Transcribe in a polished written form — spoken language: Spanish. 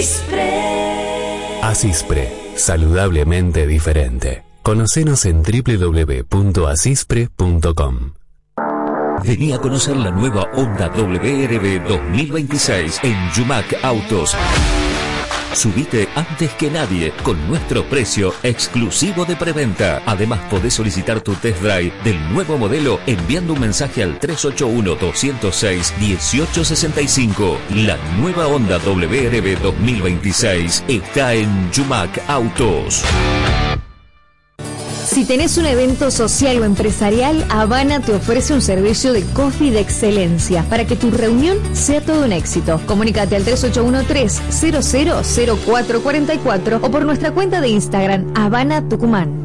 Asispre, saludablemente diferente. Conocenos en www.asispre.com. Vení a conocer la nueva Honda WRB 2026 en Yumac Autos. Subite antes que nadie con nuestro precio exclusivo de preventa. Además podés solicitar tu test drive del nuevo modelo enviando un mensaje al 381-206-1865. La nueva Honda WRB 2026 está en Yumac Autos. Si tenés un evento social o empresarial, Habana te ofrece un servicio de coffee de excelencia para que tu reunión sea todo un éxito. Comunícate al 3813-000444 o por nuestra cuenta de Instagram, Habana Tucumán.